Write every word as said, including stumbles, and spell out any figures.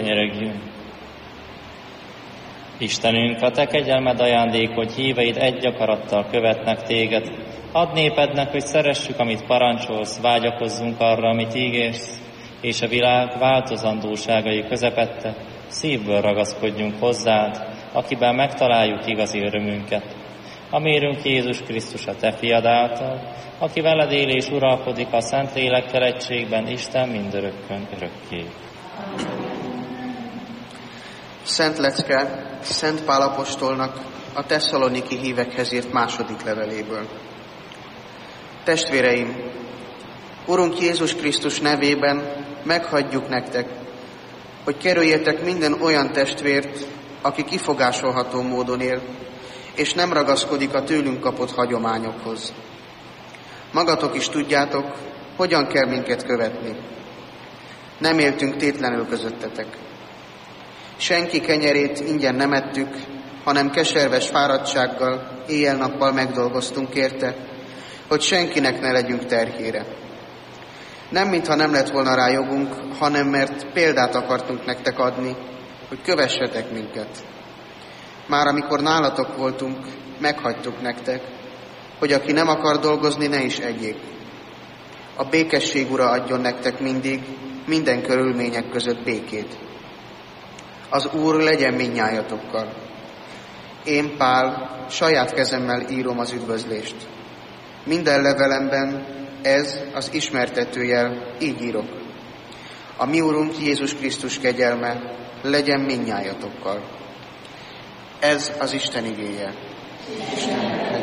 könyörögjünk. Istenünk, a te kegyelmed ajándék, hogy híveid egy akarattal követnek téged. Add népednek, hogy szeressük, amit parancsolsz, vágyakozzunk arra, amit ígérsz, és a világ változandóságai közepette szívből ragaszkodjunk hozzád, akiben megtaláljuk igazi örömünket. A mérünk Jézus Krisztus, a te fiad által, aki veled él és uralkodik a Szentlélekkel egységben, Isten mindörökkön örökké. Szent lecke Szent Pál apostolnak a tesszaloniki hívekhez írt második leveléből. Testvéreim, Urunk Jézus Krisztus nevében meghagyjuk nektek, hogy kerüljetek minden olyan testvért, aki kifogásolható módon él, és nem ragaszkodik a tőlünk kapott hagyományokhoz. Magatok is tudjátok, hogyan kell minket követni. Nem éltünk tétlenül közöttetek. Senki kenyerét ingyen nem ettük, hanem keserves fáradtsággal, éjjel-nappal megdolgoztunk érte, hogy senkinek ne legyünk terhére. Nem mintha nem lett volna rá jogunk, hanem mert példát akartunk nektek adni, hogy kövessetek minket. Már amikor nálatok voltunk, meghagytuk nektek, hogy aki nem akar dolgozni, ne is egyék. A békesség ura adjon nektek mindig, minden körülmények között békét. Az Úr legyen mindnyájatokkal. Én, Pál, saját kezemmel írom az üdvözlést. Minden levelemben ez az ismertetőjel, így írok. A mi Úrunk Jézus Krisztus kegyelme legyen mindnyájatokkal. Ez az Isten igéje. Isten.